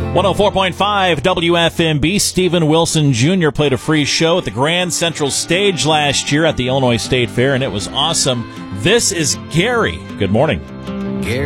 104.5 WFMB. Stephen Wilson Jr. played a free show at the Grand Central Stage last year at the Illinois State Fair, and it was awesome. This is Gary. Good morning. Gary.